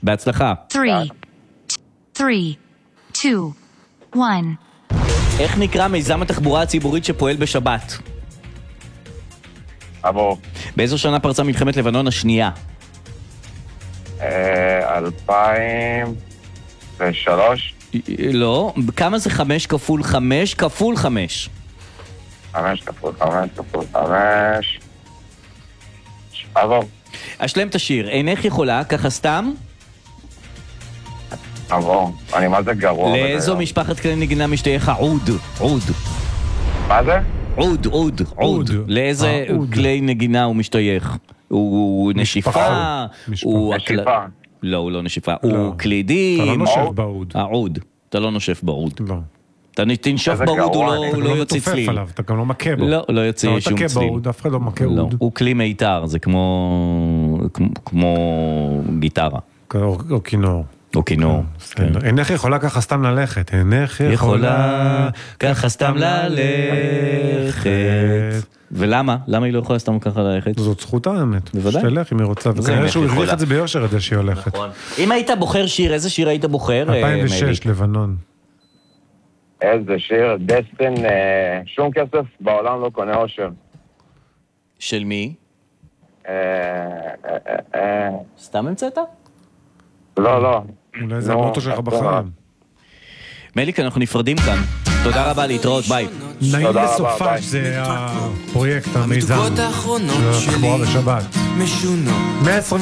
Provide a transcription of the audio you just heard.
בהצלחה. 3, 2, 1. איך נקרא מיזם התחבורה הציבורית שפועל בשבת? עבור. באיזו שנה פרצה מלחמת לבנון השנייה? 2003. לא, כמה זה 5 כפול 5 כפול 5? 5 כפול 5 כפול 5. עבור. אשלם את השיר. אינך יכולה, ככה סתם? עבור. אני מה זה גרוע. לאיזו משפחת כלי נגינה משתייך העוד? עוד. מה זה? עוד. לאיזה כלי נגינה הוא משתייך? הוא נשיפה? נשיפה. לא, הוא לא נשיפה. הוא קלידים? אתה לא נושף בעוד. העוד. אתה לא נושף בעוד. לא. אתה תנשוף בעוד, הוא לא יוצא צליל. אתה גם לא מכה בו. לא יוצא שום צליל. אתה תכה בעוד, אף אחד לא מכה לא, עוד. הוא כלי מיתר, זה כמו גיטרה. או כינור. או כינור. אינך יכולה ככה סתם ללכת. אינך יכולה ככה סתם ללכת. ולמה? למה היא לא יכולה סתם ככה ללכת? זאת זכותה האמת. בוודאי. שתלך אם היא רוצה. וכנראה שהוא הרוויח את זה ביושר עד שהיא הולכת. אם היית בוחר שיר, איזה שיר היית בוחר? 2006, לבנון. איזה שיר, דסטין, שום כסף בעולם לא קונה אושר. של מי? סתם המצאת? לא. אולי זה המוטו שלך בחיים. מליק, אנחנו נפרדים כאן. תודה רבה, להתראות, ביי. נעים לסופש, זה הפרויקט, המיזם. התחבורה בשבת. 120